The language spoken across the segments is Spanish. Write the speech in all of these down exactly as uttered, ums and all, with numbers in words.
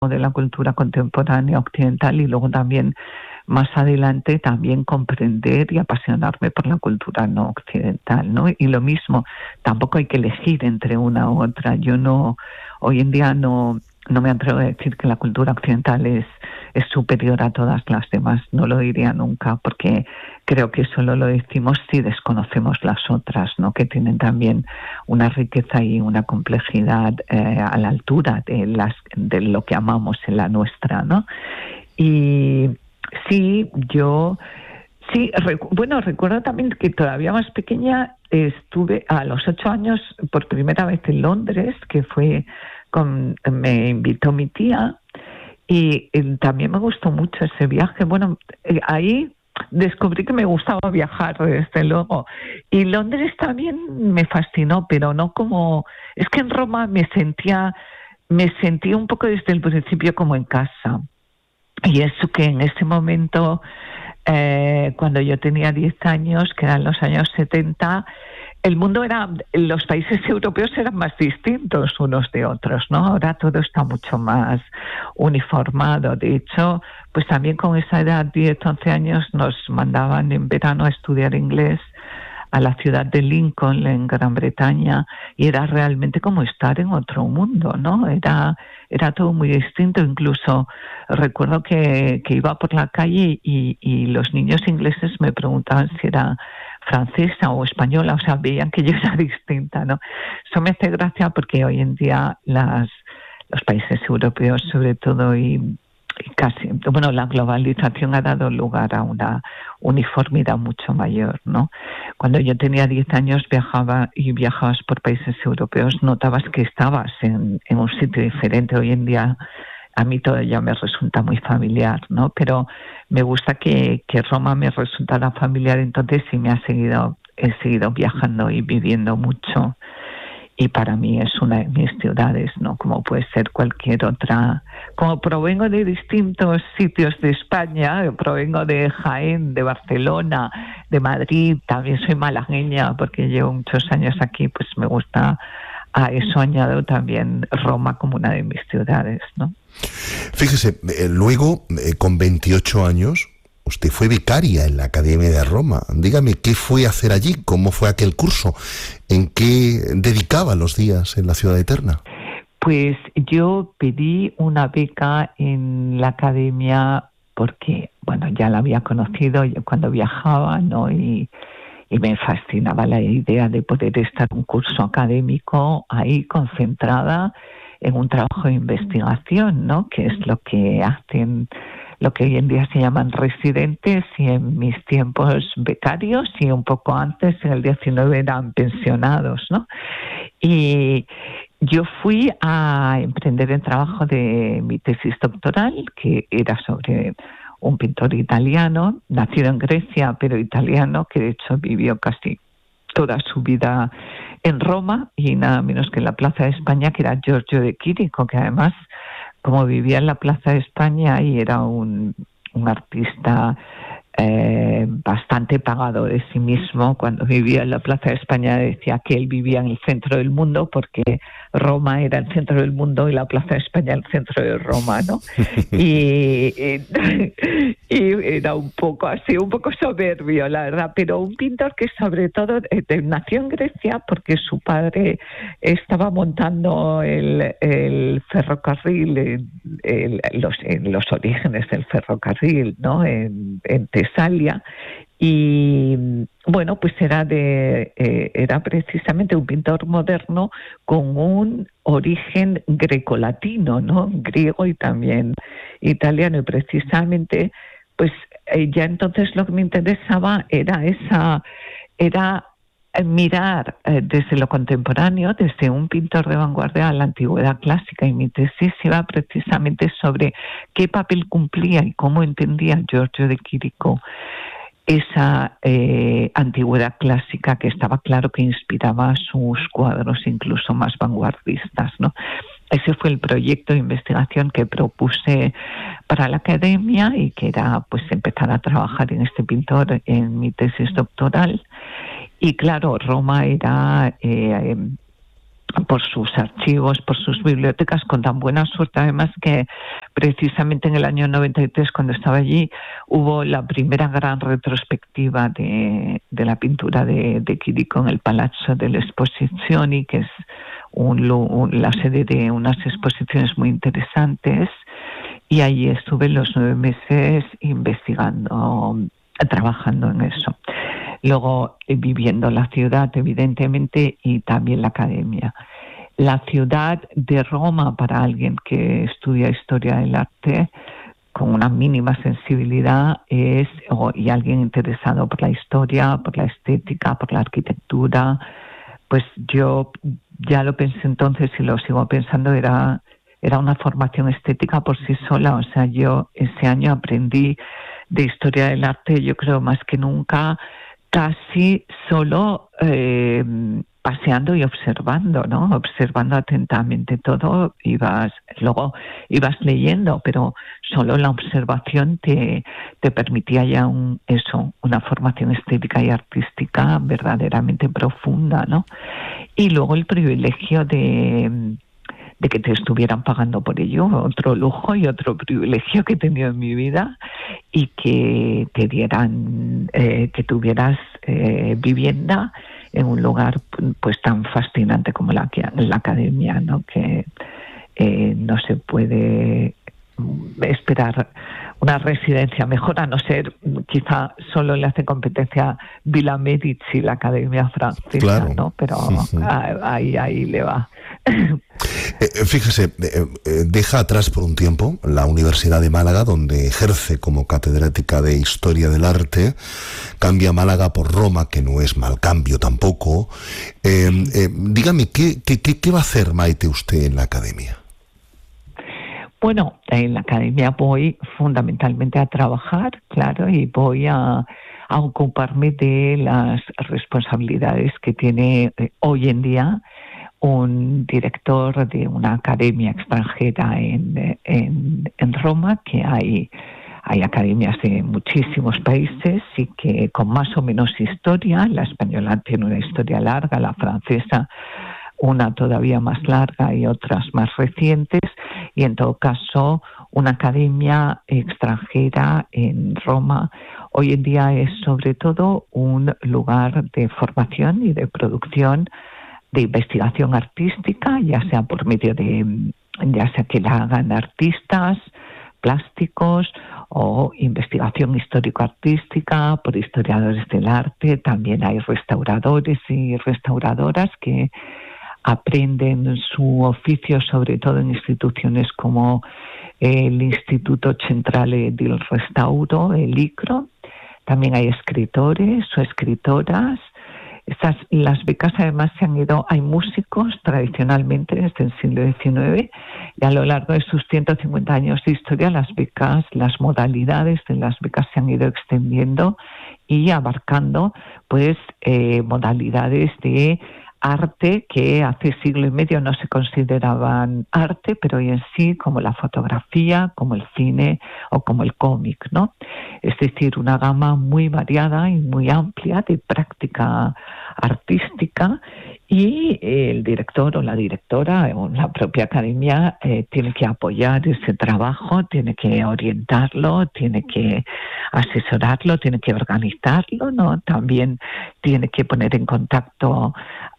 de la cultura contemporánea occidental y luego también más adelante también comprender y apasionarme por la cultura no occidental, ¿no? Y lo mismo, tampoco hay que elegir entre una u otra. Yo no, hoy en día no, no me atrevo a decir que la cultura occidental es, es superior a todas las demás. No lo diría nunca, porque creo que solo lo decimos si desconocemos las otras, ¿no? Que tienen también una riqueza y una complejidad eh, a la altura de las de lo que amamos en la nuestra, ¿no? Y sí, yo sí, recu- bueno, recuerdo también que todavía más pequeña estuve a los ocho años por primera vez en Londres, que fue con, me invitó mi tía y, y también me gustó mucho ese viaje. Bueno, eh, ahí descubrí que me gustaba viajar, desde luego. Y Londres también me fascinó, pero no como... Es que en Roma me sentía, me sentía un poco desde el principio como en casa. Y eso que en ese momento, eh, cuando yo tenía diez años, que eran los años setenta, el mundo era, los países europeos eran más distintos unos de otros, ¿no? Ahora todo está mucho más uniformado. De hecho, pues también con esa edad, diez, once años, nos mandaban en verano a estudiar inglés a la ciudad de Lincoln, en Gran Bretaña, y era realmente como estar en otro mundo, ¿no? Era, era todo muy distinto. Incluso recuerdo que, que iba por la calle y, y los niños ingleses me preguntaban si era francesa o española, o sea, veían que yo era distinta, ¿no? Eso me hace gracia porque hoy en día las, los países europeos, sobre todo, y casi, bueno, la globalización ha dado lugar a una uniformidad mucho mayor, ¿no? Cuando yo tenía diez años viajaba y viajabas por países europeos, notabas que estabas en, en un sitio diferente. Hoy en día a mí todo ya me resulta muy familiar, ¿no? Pero me gusta que, que Roma me resultara familiar, entonces sí me ha seguido, he seguido viajando y viviendo mucho. Y para mí es una de mis ciudades, ¿no? Como puede ser cualquier otra. Como provengo de distintos sitios de España, provengo de Jaén, de Barcelona, de Madrid, también soy malagueña porque llevo muchos años aquí, pues me gusta, a eso añado también Roma como una de mis ciudades, ¿no? Fíjese, eh, luego, eh, con veintiocho años, usted fue vicaria en la Academia de Roma. Dígame, ¿qué fue a hacer allí? ¿Cómo fue aquel curso? ¿En qué dedicaba los días en la Ciudad Eterna? Pues yo pedí una beca en la Academia porque, bueno, ya la había conocido yo cuando viajaba, ¿no? Y, y me fascinaba la idea de poder estar en un curso académico ahí concentrada en un trabajo de investigación, ¿no? Que es lo que hacen, lo que hoy en día se llaman residentes, y en mis tiempos becarios, y un poco antes, en el diecinueve, eran pensionados, ¿no? Y yo fui a emprender el trabajo de mi tesis doctoral, que era sobre un pintor italiano, nacido en Grecia, pero italiano, que de hecho vivió casi toda su vida en Roma, y nada menos que en la Plaza de España, que era Giorgio de Chirico, que además, como vivía en la Plaza de España y era un, un artista eh, bastante pagado de sí mismo, cuando vivía en la Plaza de España decía que él vivía en el centro del mundo porque Roma era el centro del mundo y la Plaza de España el centro de Roma, ¿no? Y, y, y era un poco así, un poco soberbio, la verdad, pero un pintor que sobre todo eh, nació en Grecia porque su padre estaba montando el, el ferrocarril, el, el, los, en los orígenes del ferrocarril, ¿no? En, en Tesalia. Y bueno, pues era de eh, era precisamente un pintor moderno con un origen grecolatino, ¿no? Griego y también italiano, y precisamente pues eh, ya entonces lo que me interesaba era esa era mirar eh, desde lo contemporáneo, desde un pintor de vanguardia a la antigüedad clásica, y mi tesis iba precisamente sobre qué papel cumplía y cómo entendía Giorgio de Chirico esa eh, antigüedad clásica, que estaba claro que inspiraba sus cuadros incluso más vanguardistas, ¿no? Ese fue el proyecto de investigación que propuse para la academia, y que era pues empezar a trabajar en este pintor en mi tesis doctoral. Y claro, Roma era eh, por sus archivos, por sus bibliotecas, con tan buena suerte además que precisamente en el año noventa y tres, cuando estaba allí, hubo la primera gran retrospectiva de, de la pintura de, de Chirico en el Palazzo delle Esposizioni, que es un, un, la sede de unas exposiciones muy interesantes, y allí estuve los nueve meses investigando, trabajando en eso. Luego eh, viviendo la ciudad, evidentemente, y también la academia. La ciudad de Roma, para alguien que estudia historia del arte, con una mínima sensibilidad, es o, y alguien interesado por la historia, por la estética, por la arquitectura, pues yo ya lo pensé entonces y lo sigo pensando, era, era una formación estética por sí sola. O sea, yo ese año aprendí de historia del arte, yo creo más que nunca, casi solo eh, paseando y observando, ¿no? Observando atentamente todo, ibas, luego ibas leyendo, pero solo la observación te, te permitía ya un, eso, una formación estética y artística verdaderamente profunda, ¿no? Y luego el privilegio de, de que te estuvieran pagando por ello, otro lujo y otro privilegio que he tenido en mi vida, y que te dieran, eh, que tuvieras eh, vivienda en un lugar pues tan fascinante como la, la academia, ¿no? Que eh, no se puede esperar una residencia mejor, a no ser quizá solo le hace competencia Villa Medici, la academia francesa, claro, ¿no? Pero sí, sí. ahí ahí le va. Eh, fíjese, eh, deja atrás por un tiempo la Universidad de Málaga, donde ejerce como catedrática de Historia del Arte, cambia Málaga por Roma, que no es mal cambio tampoco. Eh, eh, dígame, ¿qué, qué, qué, ¿qué va a hacer, Maite, usted en la academia? Bueno, en la academia voy fundamentalmente a trabajar, claro, y voy a, a ocuparme de las responsabilidades que tiene eh, hoy en día un director de una academia extranjera en, en, en Roma, que hay, hay academias de muchísimos países y que con más o menos historia. La española tiene una historia larga, la francesa una todavía más larga y otras más recientes, y en todo caso una academia extranjera en Roma hoy en día es sobre todo un lugar de formación y de producción de investigación artística, ya sea por medio de, ya sea que la hagan artistas plásticos o investigación histórico-artística por historiadores del arte. También hay restauradores y restauradoras que aprenden su oficio sobre todo en instituciones como el Instituto Centrale del Restauro, el I C R O. También hay escritores o escritoras. Estas, las becas además se han ido, hay músicos tradicionalmente desde el siglo diecinueve, y a lo largo de sus ciento cincuenta años de historia las becas, las modalidades de las becas se han ido extendiendo y abarcando pues eh, modalidades de arte que hace siglo y medio no se consideraban arte, pero hoy en sí, como la fotografía, como el cine o como el cómic, ¿no? Es decir, una gama muy variada y muy amplia de práctica artística, y el director o la directora o la propia academia eh, tiene que apoyar ese trabajo, tiene que orientarlo, tiene que asesorarlo, tiene que organizarlo, ¿no? También tiene que poner en contacto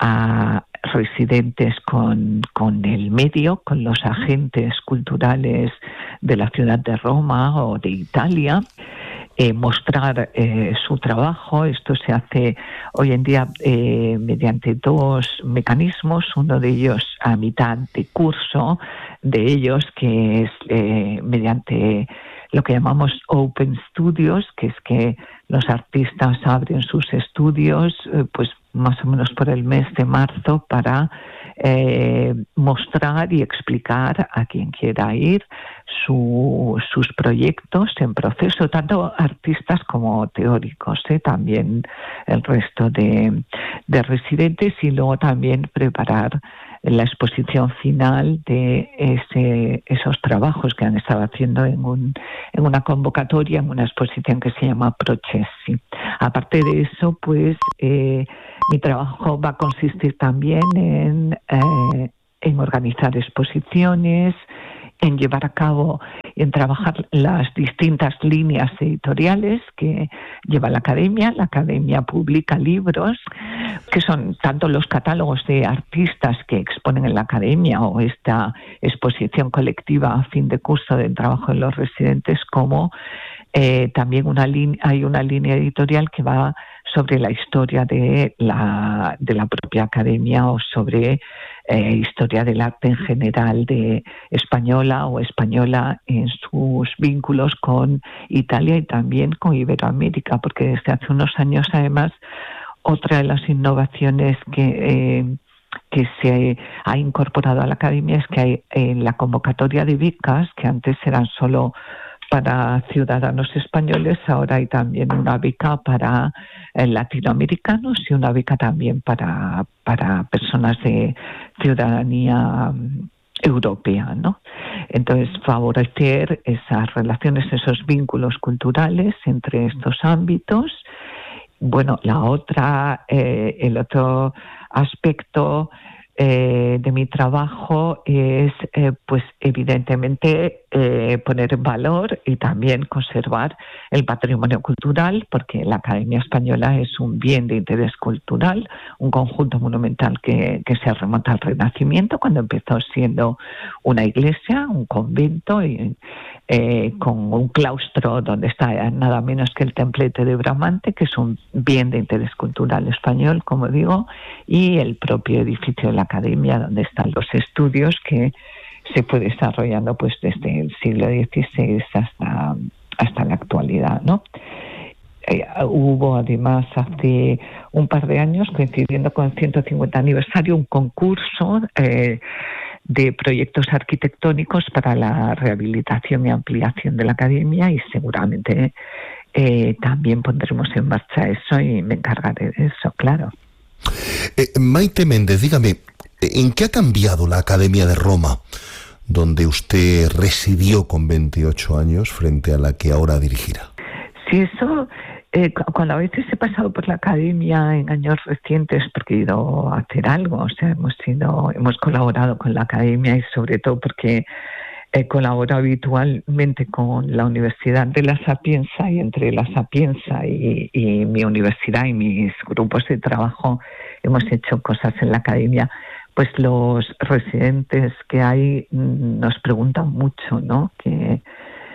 a residentes con, con el medio, con los agentes culturales de la ciudad de Roma o de Italia, eh, mostrar eh, su trabajo. Esto se hace hoy en día eh, mediante dos mecanismos, uno de ellos a mitad de curso, de ellos que es eh, mediante lo que llamamos Open Studios, que es que los artistas abren sus estudios eh, pues más o menos por el mes de marzo para eh, mostrar y explicar a quien quiera ir su, sus proyectos en proceso, tanto artistas como teóricos, ¿eh? También el resto de, de residentes, y luego también preparar la exposición final de ese, esos trabajos que han estado haciendo en, un, en una convocatoria, en una exposición que se llama Processi. Aparte de eso, pues eh, mi trabajo va a consistir también en eh, en organizar exposiciones, en llevar a cabo y en trabajar las distintas líneas editoriales que lleva la Academia. La Academia publica libros, que son tanto los catálogos de artistas que exponen en la Academia o esta exposición colectiva a fin de curso del trabajo de los residentes, como eh, también una line- hay una línea editorial que va sobre la historia de la, de la propia Academia o sobre eh, historia del arte en general de española o española en sus vínculos con Italia y también con Iberoamérica, porque desde hace unos años además otra de las innovaciones que eh, que se ha incorporado a la Academia es que hay en la convocatoria de becas, que antes eran solo para ciudadanos españoles, ahora hay también una beca para eh, latinoamericanos y una beca también para, para personas de ciudadanía um, europea, ¿no? Entonces, favorecer esas relaciones, esos vínculos culturales entre estos ámbitos. Bueno, la otra, eh, el otro aspecto eh, de mi trabajo es, eh, pues, evidentemente, eh, poner en valor y también conservar el patrimonio cultural, porque la Academia Española es un bien de interés cultural, un conjunto monumental que, que se remonta al Renacimiento, cuando empezó siendo una iglesia, un convento, y, eh, con un claustro donde está nada menos que el templete de Bramante, que es un bien de interés cultural español, como digo, y el propio edificio de la Academia, donde están los estudios que se fue desarrollando pues desde el siglo dieciséis hasta, hasta la actualidad, ¿no? Eh, hubo además hace un par de años, coincidiendo con el ciento cincuenta aniversario, un concurso eh, de proyectos arquitectónicos para la rehabilitación y ampliación de la Academia, y seguramente eh, también pondremos en marcha eso y me encargaré de eso, claro. Eh, Maite Méndez, dígame, ¿en qué ha cambiado la Academia de Roma, donde usted residió con veintiocho años, frente a la que ahora dirigirá? Sí, eso, eh, cuando a veces he pasado por la Academia en años recientes, porque he ido a hacer algo, o sea, hemos sido, hemos colaborado con la Academia y sobre todo porque eh, colaboro habitualmente con la Universidad de La Sapienza, y entre La Sapienza y, y mi universidad y mis grupos de trabajo hemos hecho cosas en la Academia. Pues los residentes que hay nos preguntan mucho, ¿no? Que,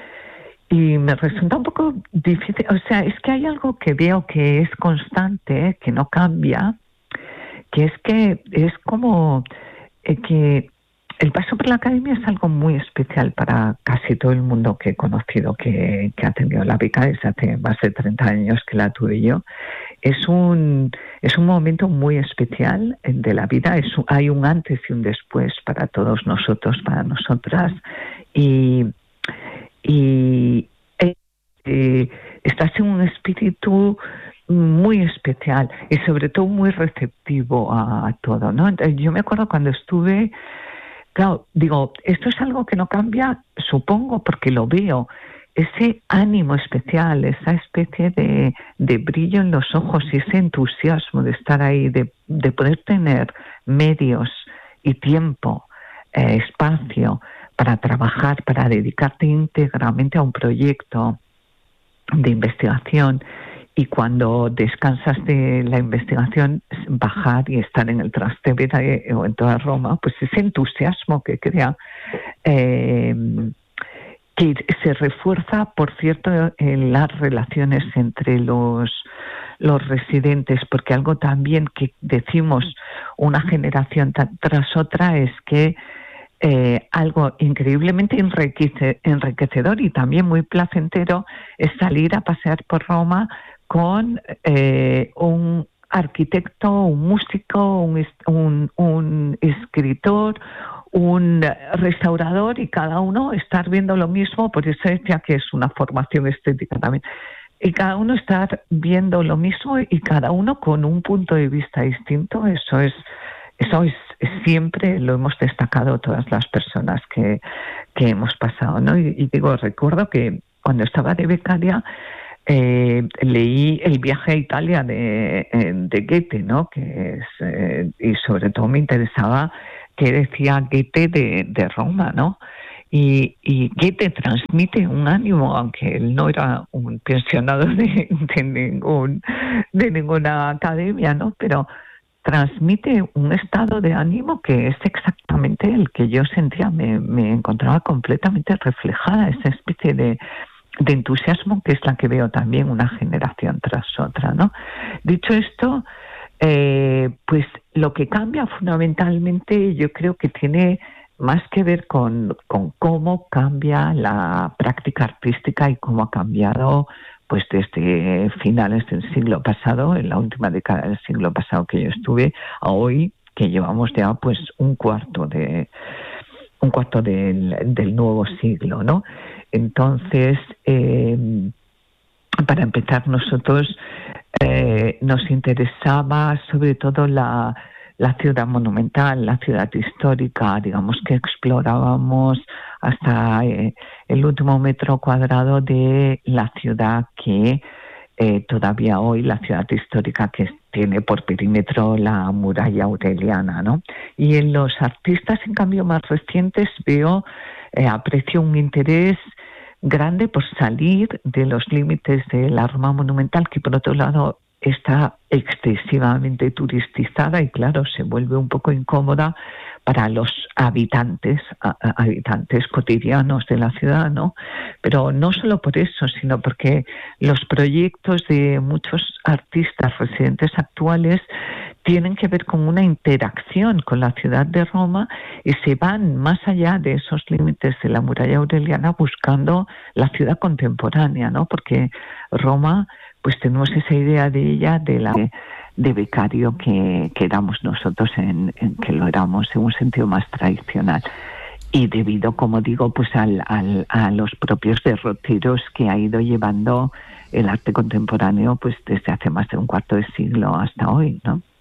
y me resulta un poco difícil, o sea, es que hay algo que veo que es constante, que no cambia, que es que es como eh, que el paso por la Academia es algo muy especial para casi todo el mundo que he conocido que, que ha tenido la beca desde hace más de treinta años que la tuve yo. Es un, es un momento muy especial de la vida, es, hay un antes y un después para todos nosotros, para nosotras, y, y eh, estás en un espíritu muy especial y sobre todo muy receptivo a, a todo, ¿no? Entonces, yo me acuerdo cuando estuve, claro, digo, esto es algo que no cambia, supongo, porque lo veo, ese ánimo especial, esa especie de, de brillo en los ojos y ese entusiasmo de estar ahí, de, de poder tener medios y tiempo, eh, espacio para trabajar, para dedicarte íntegramente a un proyecto de investigación, y cuando descansas de la investigación, bajar y estar en el Trastevere o en toda Roma, pues ese entusiasmo que crea, eh, que se refuerza, por cierto, en las relaciones entre los, los residentes, porque algo también que decimos una generación tras otra es que Eh, algo increíblemente enriquece, enriquecedor y también muy placentero es salir a pasear por Roma con eh, un arquitecto, un músico, un, un, un escritor, un restaurador, y cada uno estar viendo lo mismo. Por eso decía que es una formación estética también, y cada uno estar viendo lo mismo y cada uno con un punto de vista distinto. Eso es Eso es, siempre lo hemos destacado todas las personas que, que hemos pasado, ¿no? Y, y digo, recuerdo que cuando estaba de becaria, eh, leí El viaje a Italia de, de Goethe, ¿no? Que es, eh, y sobre todo me interesaba qué decía Goethe de, de Roma, ¿no? Y, y Goethe transmite un ánimo, aunque él no era un pensionado de, de, ningún, de ninguna academia, ¿no? Pero transmite un estado de ánimo que es exactamente el que yo sentía, me, me encontraba completamente reflejada, esa especie de, de entusiasmo que es la que veo también una generación tras otra, ¿no? Dicho esto, eh, pues lo que cambia fundamentalmente yo creo que tiene más que ver con, con cómo cambia la práctica artística y cómo ha cambiado pues desde finales del siglo pasado, en la última década del siglo pasado que yo estuve, a hoy, que llevamos ya pues un cuarto de un cuarto del, del nuevo siglo, ¿no? Entonces, eh, para empezar, nosotros eh, nos interesaba sobre todo la, la ciudad monumental, la ciudad histórica, digamos que explorábamos hasta eh, el último metro cuadrado de la ciudad que eh, todavía hoy, la ciudad histórica que tiene por perímetro la muralla aureliana, ¿no? Y en los artistas, en cambio, más recientes veo, eh, aprecio un interés grande por salir de los límites de la Roma monumental, que por otro lado está excesivamente turistizada y claro, se vuelve un poco incómoda para los habitantes, a, a, habitantes cotidianos de la ciudad, ¿no? Pero no solo por eso, sino porque los proyectos de muchos artistas residentes actuales tienen que ver con una interacción con la ciudad de Roma y se van más allá de esos límites de la muralla aureliana buscando la ciudad contemporánea, ¿no? Porque Roma, pues tenemos esa idea de ella, de la de becario que, que éramos nosotros, en, en que lo éramos en un sentido más tradicional. Y debido, como digo, pues al, al, a los propios derroteros que ha ido llevando el arte contemporáneo pues desde hace más de un cuarto de siglo hasta hoy, ¿no?